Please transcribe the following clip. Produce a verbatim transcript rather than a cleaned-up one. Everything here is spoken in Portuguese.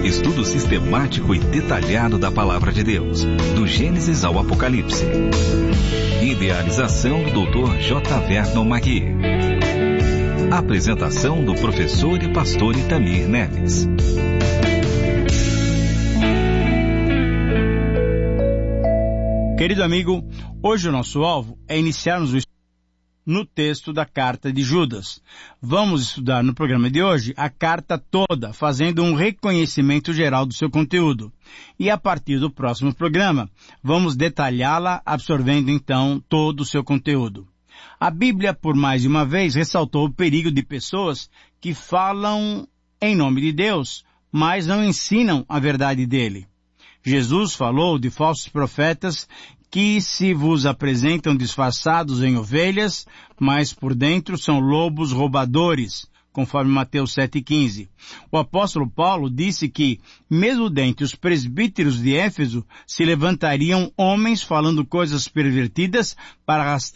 estudo sistemático e detalhado da Palavra de Deus, do Gênesis ao Apocalipse. Idealização do doutor J. Vernon Magui. Apresentação do professor e pastor Itamir Neves. Querido amigo, hoje o nosso alvo é iniciarmos o estudo no texto da carta de Judas. Vamos estudar no programa de hoje a carta toda, fazendo um reconhecimento geral do seu conteúdo. E a partir do próximo programa, vamos detalhá-la, absorvendo então todo o seu conteúdo. A Bíblia, por mais de uma vez, ressaltou o perigo de pessoas que falam em nome de Deus, mas não ensinam a verdade dele. Jesus falou de falsos profetas que se vos apresentam disfarçados em ovelhas, mas por dentro são lobos roubadores, conforme Mateus sete e quinze. O apóstolo Paulo disse que, mesmo dentre os presbíteros de Éfeso, se levantariam homens falando coisas pervertidas para arrastar